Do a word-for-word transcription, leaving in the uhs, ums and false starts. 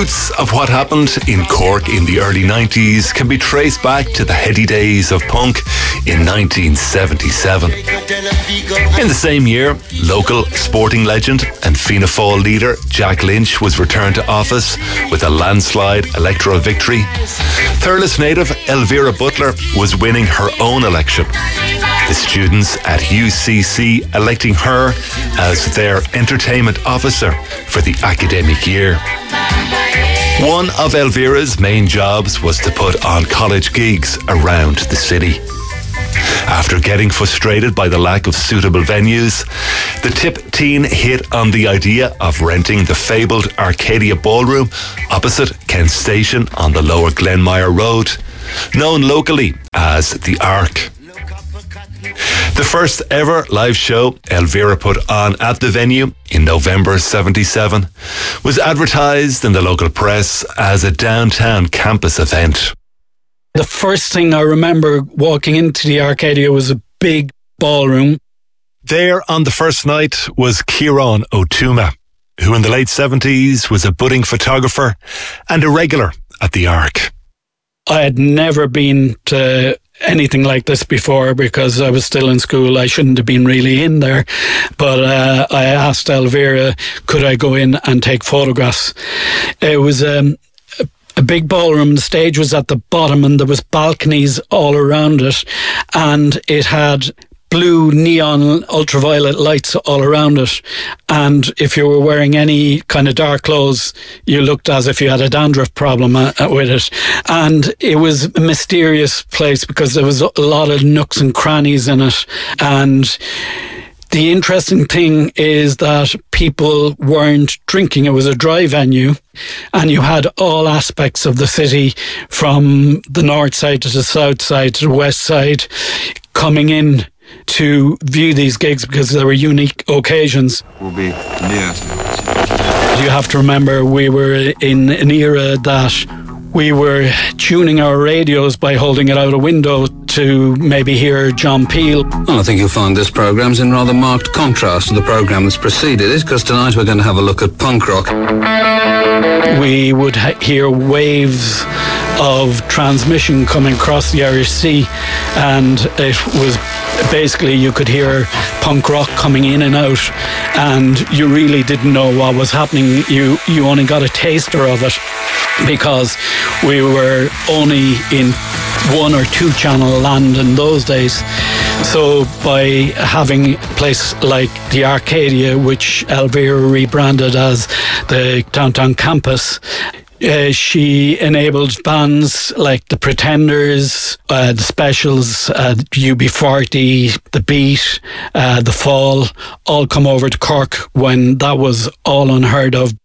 roots of what happened in Cork in the early nineties can be traced back to the heady days of punk in nineteen seventy-seven. In the same year, local sporting legend and Fianna Fáil leader Jack Lynch was returned to office with a landslide electoral victory. Thurles native Elvira Butler was winning her own election. The students at U C C electing her as their entertainment officer for the academic year. One of Elvira's main jobs was to put on college gigs around the city. After getting frustrated by the lack of suitable venues, the Tip teen hit on the idea of renting the fabled Arcadia Ballroom opposite Kent Station on the Lower Glenmire Road, known locally as the Ark. The first ever live show Elvira put on at the venue in November seventy-seven was advertised in the local press as a downtown campus event. The first thing I remember walking into the Arcadia was a big ballroom. There on the first night was Kieran O'Tuma, who in the late seventies was a budding photographer and a regular at the Ark. I had never been to anything like this before because I was still in school. I shouldn't have been really in there, but uh, I asked Elvira, could I go in and take photographs? It was um, a, a big ballroom. The stage was at the bottom and there was balconies all around it, and it had blue neon ultraviolet lights all around it, and if you were wearing any kind of dark clothes you looked as if you had a dandruff problem uh, with it. And it was a mysterious place because there was a lot of nooks and crannies in it. And the interesting thing is that people weren't drinking. It was a dry venue, and you had all aspects of the city, from the north side to the south side to the west side, coming in to view these gigs because they were unique occasions. Will be near. You have to remember, we were in an era that we were tuning our radios by holding it out a window to maybe hear John Peel. Well, I think you'll find this programme's in rather marked contrast to the programme that's preceded it, because tonight we're going to have a look at punk rock. We would ha- hear waves of transmission coming across the Irish Sea, and it was basically, you could hear punk rock coming in and out, and you really didn't know what was happening. You you only got a taster of it because we were only in one or two channel land in those days. So by having a place like the Arcadia, which Elvira rebranded as the downtown campus, Uh, she enabled bands like the Pretenders, uh, the Specials, uh, U B forty, the Beat, uh, the Fall, all come over to Cork when that was all unheard of.